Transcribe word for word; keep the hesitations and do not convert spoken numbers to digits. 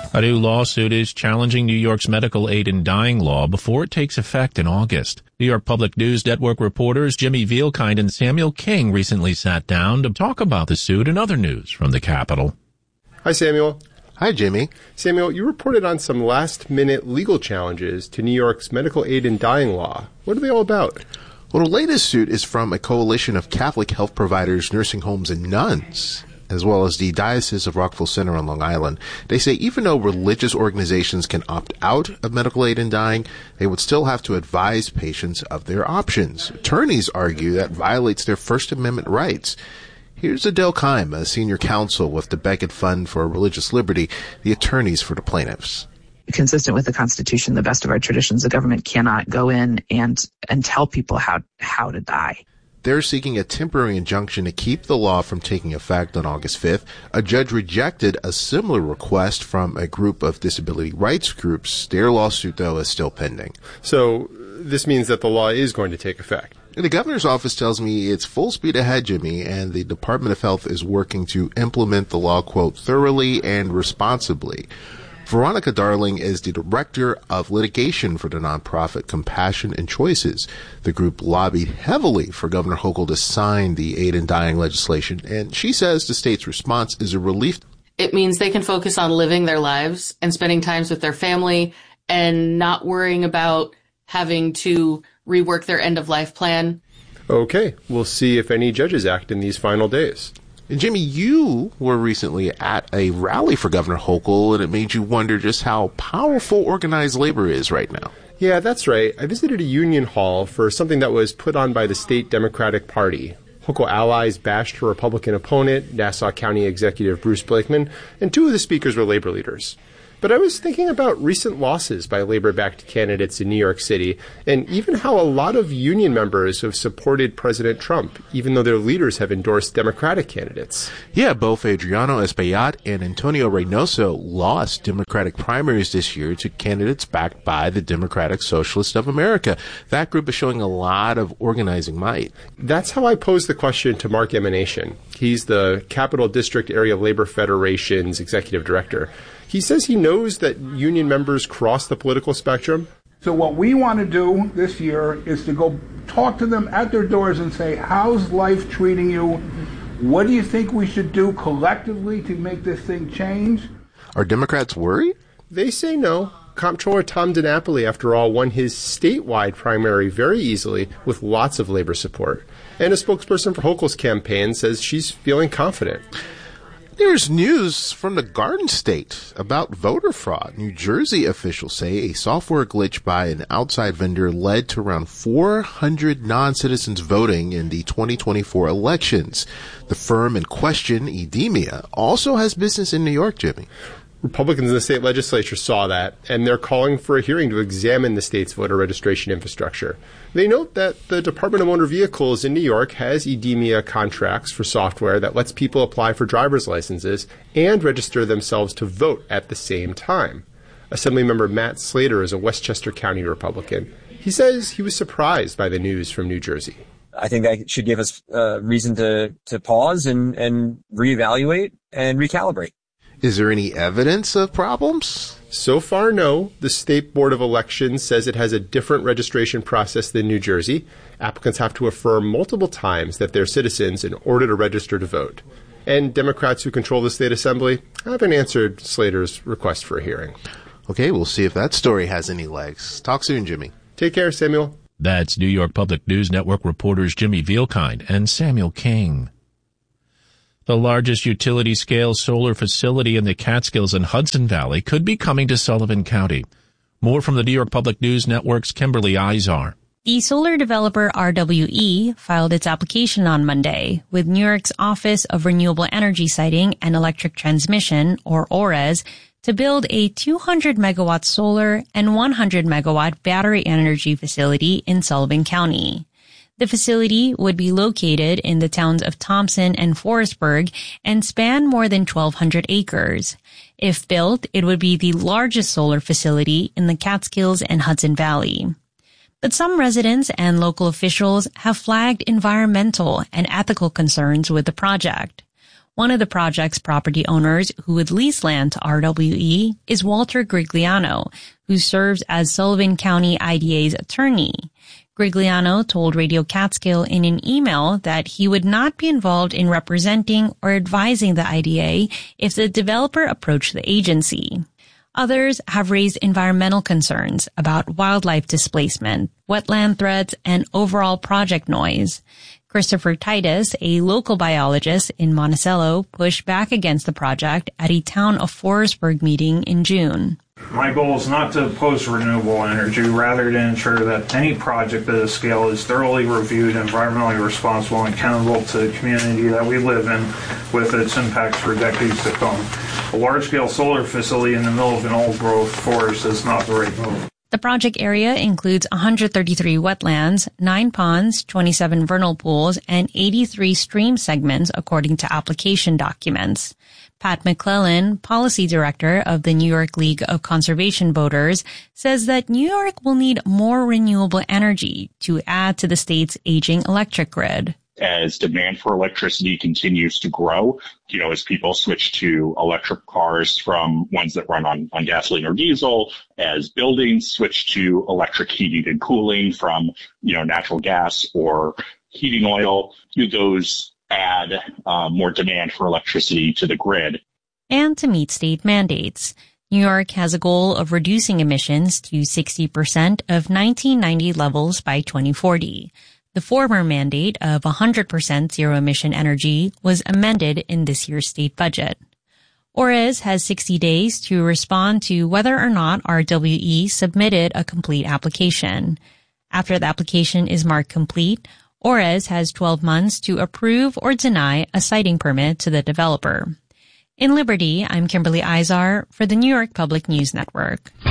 A new lawsuit is challenging New York's medical aid in dying law before it takes effect in August. New York Public News Network reporters Jimmy Vielkind and Samuel King recently sat down to talk about the suit and other news from the Capitol. Hi, Samuel. Hi, Jimmy. Samuel, you reported on some last-minute legal challenges to New York's medical aid in dying law. What are they all about? Well, the latest suit is from a coalition of Catholic health providers, nursing homes, and nuns, as well as the Diocese of Rockville Center on Long Island. They say even though religious organizations can opt out of medical aid in dying, they would still have to advise patients of their options. Attorneys argue that violates their First Amendment rights. Here's Adele Keim, a senior counsel with the Becket Fund for Religious Liberty, the attorneys for the plaintiffs. Consistent with the Constitution, the best of our traditions, the government cannot go in and and tell people how how to die. They're seeking a temporary injunction to keep the law from taking effect on August fifth. A judge rejected a similar request from a group of disability rights groups. Their lawsuit, though, is still pending. So this means that the law is going to take effect. And the governor's office tells me it's full speed ahead, Jimmy, and the Department of Health is working to implement the law, quote, thoroughly and responsibly. Veronica Darling is the director of litigation for the nonprofit Compassion and Choices. The group lobbied heavily for Governor Hochul to sign the aid in dying legislation, and she says the state's response is a relief. It means they can focus on living their lives and spending times with their family and not worrying about having to rework their end-of-life plan. Okay, we'll see if any judges act in these final days. And Jimmy, you were recently at a rally for Governor Hochul, and it made you wonder just how powerful organized labor is right now. Yeah, that's right. I visited a union hall for something that was put on by the state Democratic Party. Hochul allies bashed her Republican opponent, Nassau County Executive Bruce Blakeman, and two of the speakers were labor leaders. But I was thinking about recent losses by labor-backed candidates in New York City, and even how a lot of union members have supported President Trump, even though their leaders have endorsed Democratic candidates. Yeah, both Adriano Espaillat and Antonio Reynoso lost Democratic primaries this year to candidates backed by the Democratic Socialists of America. That group is showing a lot of organizing might. That's how I posed the question to Mark Emanation. He's the Capital District Area Labor Federation's executive director. He says he knows that union members cross the political spectrum. So what we want to do this year is to go talk to them at their doors and say, how's life treating you? What do you think we should do collectively to make this thing change? Are Democrats worried? They say no. Comptroller Tom DiNapoli, after all, won his statewide primary very easily with lots of labor support. And a spokesperson for Hochul's campaign says she's feeling confident. There's news from the Garden State about voter fraud. New Jersey officials say a software glitch by an outside vendor led to around four hundred non-citizens voting in the twenty twenty-four elections. The firm in question, Edemia, also has business in New York, Jimmy. Republicans in the state legislature saw that, and they're calling for a hearing to examine the state's voter registration infrastructure. They note that the Department of Motor Vehicles in New York has Edemia contracts for software that lets people apply for driver's licenses and register themselves to vote at the same time. Assemblymember Matt Slater is a Westchester County Republican. He says he was surprised by the news from New Jersey. I think that should give us uh, reason to, to pause and, and reevaluate and recalibrate. Is there any evidence of problems? So far, no. The State Board of Elections says it has a different registration process than New Jersey. Applicants have to affirm multiple times that they're citizens in order to register to vote. And Democrats who control the state assembly haven't answered Slater's request for a hearing. Okay, we'll see if that story has any legs. Talk soon, Jimmy. Take care, Samuel. That's New York Public News Network reporters Jimmy Vielkind and Samuel King. The largest utility-scale solar facility in the Catskills and Hudson Valley could be coming to Sullivan County. More from the New York Public News Network's Kimberly Izar. The solar developer R W E filed its application on Monday with New York's Office of Renewable Energy Siting and Electric Transmission, or ORES, to build a two hundred megawatt solar and one hundred megawatt battery energy facility in Sullivan County. The facility would be located in the towns of Thompson and Forestburg and span more than twelve hundred acres. If built, it would be the largest solar facility in the Catskills and Hudson Valley. But some residents and local officials have flagged environmental and ethical concerns with the project. One of the project's property owners who would lease land to R W E is Walter Grigliano, who serves as Sullivan County I D A's attorney. Grigliano told Radio Catskill in an email that he would not be involved in representing or advising the I D A if the developer approached the agency. Others have raised environmental concerns about wildlife displacement, wetland threats, and overall project noise. Christopher Titus, a local biologist in Monticello, pushed back against the project at a Town of Forestburg meeting in June. My goal is not to oppose renewable energy, rather to ensure that any project of this scale is thoroughly reviewed, environmentally responsible, and accountable to the community that we live in with its impacts for decades to come. A large-scale solar facility in the middle of an old-growth forest is not the right move. The project area includes one hundred thirty-three wetlands, nine ponds, twenty-seven vernal pools, and eighty-three stream segments, according to application documents. Pat McClellan, policy director of the New York League of Conservation Voters, says that New York will need more renewable energy to add to the state's aging electric grid. As demand for electricity continues to grow, you know, as people switch to electric cars from ones that run on, on gasoline or diesel, as buildings switch to electric heating and cooling from, you know, natural gas or heating oil, those add uh, more demand for electricity to the grid. And to meet state mandates. New York has a goal of reducing emissions to sixty percent of nineteen ninety levels by twenty forty. The former mandate of one hundred percent zero-emission energy was amended in this year's state budget. ORES has sixty days to respond to whether or not R W E submitted a complete application. After the application is marked complete, ORES has twelve months to approve or deny a siting permit to the developer. In Liberty, I'm Kimberly Izar for the New York Public News Network.